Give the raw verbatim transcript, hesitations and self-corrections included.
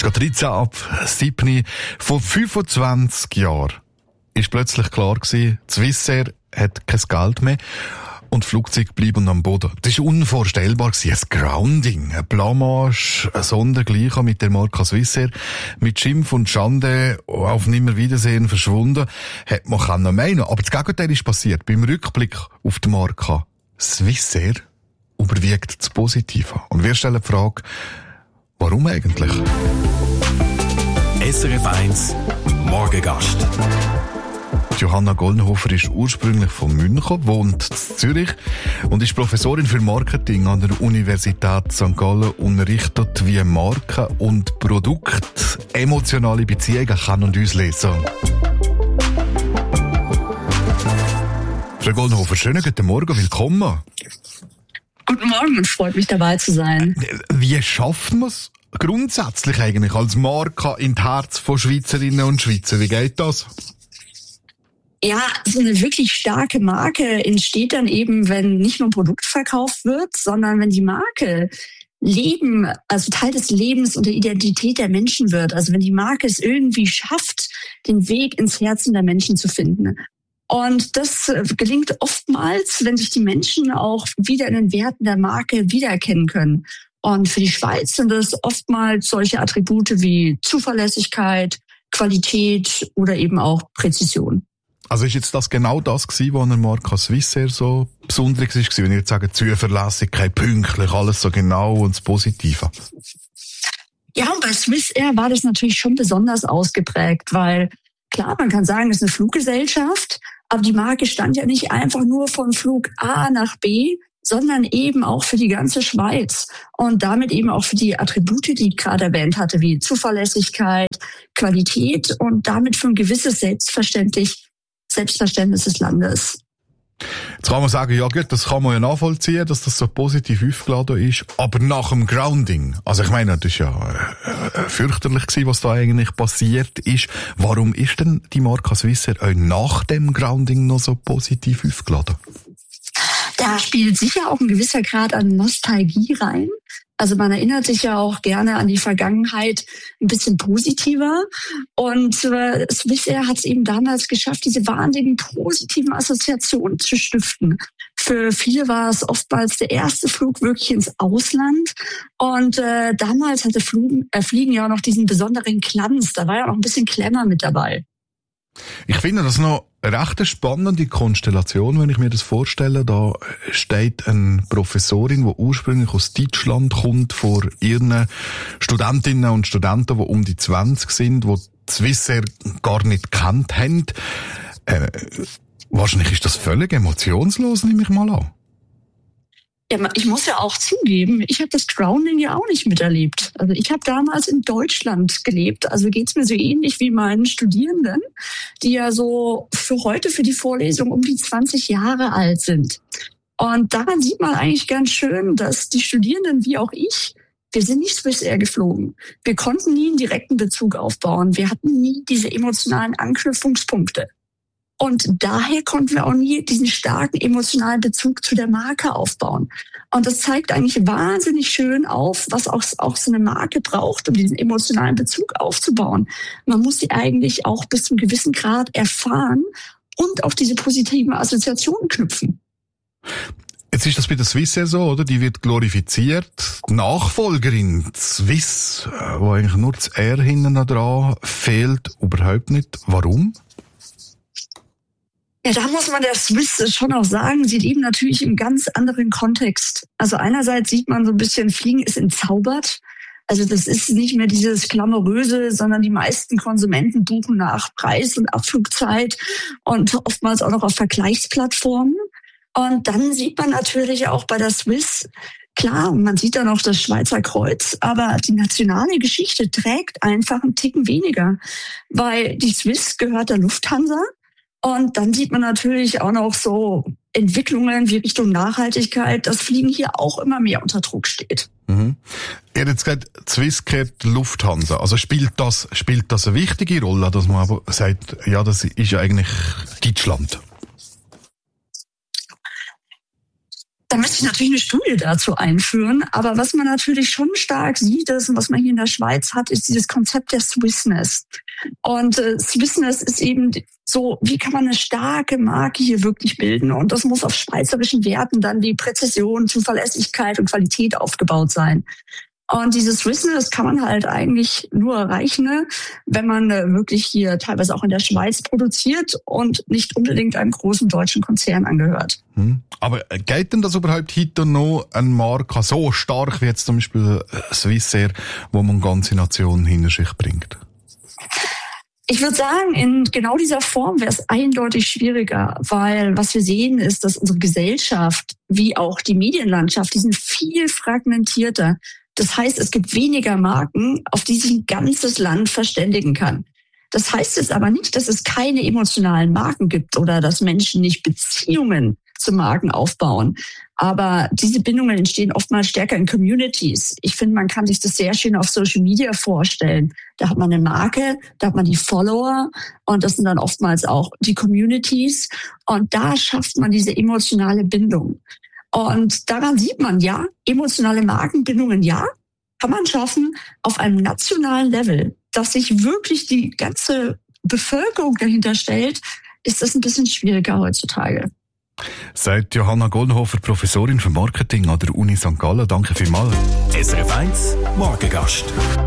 Es geht dreizehn ab sieben. Vor fünfundzwanzig Jahren ist plötzlich klar gewesen, Swissair hat kein Geld mehr und Flugzeuge bleiben am Boden. Das war unvorstellbar gewesen. Ein Grounding, ein Blamage, ein Sondergleichen mit der Marke Swissair. Mit Schimpf und Schande auf Nimmerwiedersehen verschwunden, hat man können meinen. Aber das Gegenteil ist passiert. Beim Rückblick auf die Marke Swissair überwiegt das Positive. Und wir stellen die Frage, warum eigentlich? S R F eins Morgengast. Johanna Goldenhofer ist ursprünglich von München, wohnt in Zürich und ist Professorin für Marketing an der Universität Sankt Gallen und unterrichtet, wie Marken und Produkte emotionale Beziehungen kann und uns lesen. Frau Goldenhofer, schönen guten Morgen, willkommen. Guten Morgen und freut mich, dabei zu sein. Wie schafft man es grundsätzlich eigentlich als Marke in das Herz von Schweizerinnen und Schweizer? Wie geht das? Ja, so eine wirklich starke Marke entsteht dann eben, wenn nicht nur ein Produkt verkauft wird, sondern wenn die Marke Leben, also Teil des Lebens und der Identität der Menschen wird. Also wenn die Marke es irgendwie schafft, den Weg ins Herzen der Menschen zu finden. Und das gelingt oftmals, wenn sich die Menschen auch wieder in den Werten der Marke wiedererkennen können. Und für die Schweiz sind es oftmals solche Attribute wie Zuverlässigkeit, Qualität oder eben auch Präzision. Also ist jetzt das genau das gewesen, was an der Marke Swissair so besonders war, wenn ihr jetzt sagt, Zuverlässigkeit, pünktlich, alles so genau und das Positive? Ja, und bei Swissair war das natürlich schon besonders ausgeprägt, weil klar, man kann sagen, es ist eine Fluggesellschaft, aber die Marke stand ja nicht einfach nur von Flug A nach B, sondern eben auch für die ganze Schweiz und damit eben auch für die Attribute, die ich gerade erwähnt hatte, wie Zuverlässigkeit, Qualität und damit für ein gewisses Selbstverständlich, Selbstverständnis des Landes. Jetzt kann man sagen, ja gut, das kann man ja nachvollziehen, dass das so positiv aufgeladen ist, aber nach dem Grounding, also ich meine, das ist ja äh, fürchterlich gewesen, was da eigentlich passiert ist. Warum ist denn die Marke Swissair auch nach dem Grounding noch so positiv aufgeladen? Da spielt sicher auch ein gewisser Grad an Nostalgie rein. Also man erinnert sich ja auch gerne an die Vergangenheit ein bisschen positiver. Und äh, Swissair hat es eben damals geschafft, diese wahnsinnigen positiven Assoziationen zu stiften. Für viele war es oftmals der erste Flug wirklich ins Ausland. Und äh, damals hatte Fliegen, äh, Fliegen ja auch noch diesen besonderen Glanz. Da war ja auch noch ein bisschen Glamour mit dabei. Ich finde das noch eine recht spannende Konstellation, wenn ich mir das vorstelle. Da steht eine Professorin, die ursprünglich aus Deutschland kommt, vor ihren Studentinnen und Studenten, die um die zwanzig sind, die Swissair gar nicht gekannt haben. Äh, wahrscheinlich ist das völlig emotionslos, nehme ich mal an. Ja, ich muss ja auch zugeben, ich habe das Grounding ja auch nicht miterlebt. Also ich habe damals in Deutschland gelebt. Also geht's mir so ähnlich wie meinen Studierenden, die ja so für heute für die Vorlesung um die zwanzig Jahre alt sind. Und daran sieht man eigentlich ganz schön, dass die Studierenden wie auch ich, wir sind nicht Swissair geflogen. Wir konnten nie einen direkten Bezug aufbauen. Wir hatten nie diese emotionalen Anknüpfungspunkte. Und daher konnten wir auch nie diesen starken emotionalen Bezug zu der Marke aufbauen. Und das zeigt eigentlich wahnsinnig schön auf, was auch, auch so eine Marke braucht, um diesen emotionalen Bezug aufzubauen. Man muss sie eigentlich auch bis zu einem gewissen Grad erfahren und auf diese positiven Assoziationen knüpfen. Jetzt ist das bei der Swissair so, oder? Die wird glorifiziert. Die Nachfolgerin, die Swiss, wo eigentlich nur das R hinten dran fehlt, überhaupt nicht. Warum? Ja, da muss man der Swiss schon auch sagen, sie leben natürlich im ganz anderen Kontext. Also einerseits sieht man so ein bisschen, Fliegen ist entzaubert. Also das ist nicht mehr dieses Glamouröse, sondern die meisten Konsumenten buchen nach Preis und Abflugzeit und oftmals auch noch auf Vergleichsplattformen. Und dann sieht man natürlich auch bei der Swiss, klar, man sieht da noch das Schweizer Kreuz, aber die nationale Geschichte trägt einfach einen Ticken weniger, weil die Swiss gehört der Lufthansa. Und dann sieht man natürlich auch noch so Entwicklungen wie Richtung Nachhaltigkeit, dass Fliegen hier auch immer mehr unter Druck steht. Mhm. Ihr habt jetzt gesagt, Swiss gehört Lufthansa. Also spielt das, spielt das eine wichtige Rolle, dass man aber sagt, ja, das ist ja eigentlich Deutschland? Da müsste ich natürlich eine Studie dazu einführen. Aber was man natürlich schon stark sieht, ist, und was man hier in der Schweiz hat, ist dieses Konzept der Swissness. Und äh, Swissness ist eben so, wie kann man eine starke Marke hier wirklich bilden? Und das muss auf schweizerischen Werten dann die Präzision, Zuverlässigkeit und Qualität aufgebaut sein. Und dieses Swissness kann man halt eigentlich nur erreichen, ne, wenn man äh, wirklich hier teilweise auch in der Schweiz produziert und nicht unbedingt einem großen deutschen Konzern angehört. Hm. Aber geht denn das überhaupt heute noch eine Marke so stark wie jetzt zum Beispiel Swissair, wo man ganze Nationen hinter sich bringt? Ich würde sagen, in genau dieser Form wäre es eindeutig schwieriger, weil was wir sehen ist, dass unsere Gesellschaft wie auch die Medienlandschaft, die sind viel fragmentierter. Das heißt, es gibt weniger Marken, auf die sich ein ganzes Land verständigen kann. Das heißt jetzt aber nicht, dass es keine emotionalen Marken gibt oder dass Menschen nicht Beziehungen zu Marken aufbauen. Aber diese Bindungen entstehen oftmals stärker in Communities. Ich finde, man kann sich das sehr schön auf Social Media vorstellen. Da hat man eine Marke, da hat man die Follower und das sind dann oftmals auch die Communities. Und da schafft man diese emotionale Bindung. Und daran sieht man, ja, emotionale Markenbindungen, ja, kann man schaffen auf einem nationalen Level, dass sich wirklich die ganze Bevölkerung dahinter stellt, ist das ein bisschen schwieriger heutzutage. Sagt Johanna Goldenhofer, Professorin für Marketing an der Uni Sankt Gallen. Danke vielmals. S R F eins Morgengast.